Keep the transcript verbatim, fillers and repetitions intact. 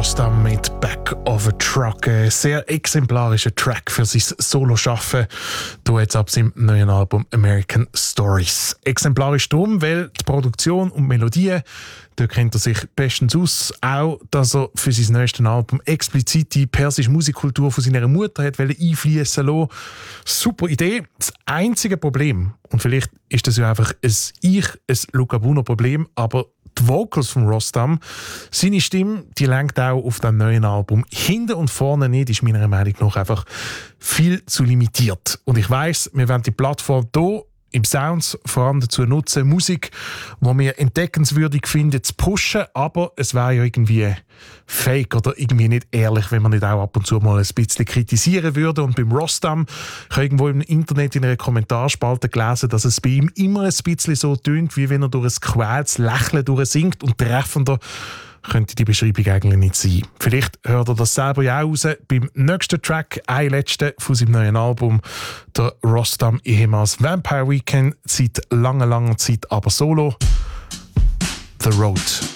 Rostam mit Back of a Truck. Ein sehr exemplarischer Track für sein Solo-Schaffen. Du jetzt ab seinem neuen Album American Stories. Exemplarisch darum, weil die Produktion und Melodien, da kennt er sich bestens aus. Auch, dass er für sein neuestes Album explizit die persische Musikkultur von seiner Mutter hat einfließen lassen. Super Idee. Das einzige Problem, und vielleicht ist das ja einfach ein Ich, ein Luca Buono-Problem, aber die Vocals von Rostam, seine Stimme, die lenkt auch auf dem neuen Album. Hinten und vorne nicht, ist meiner Meinung nach einfach viel zu limitiert. Und ich weiss, wir wollen die Plattform hier im Sounds vor allem dazu nutzen, Musik, die wir entdeckenswürdig finden, zu pushen, aber es wäre ja irgendwie fake oder irgendwie nicht ehrlich, wenn man nicht auch ab und zu mal ein bisschen kritisieren würde. Und beim Rostam, ich habe irgendwo im Internet in einer Kommentarspalte gelesen, dass es bei ihm immer ein bisschen so tönt, wie wenn er durch ein quältes Lächeln durchsingt, und treffender könnte die Beschreibung eigentlich nicht sein. Vielleicht hört er das selber ja auch raus. Beim nächsten Track, ein letzter von seinem neuen Album, der Rostam ehemals Vampire Weekend, seit langer, langer Zeit aber solo. The Road.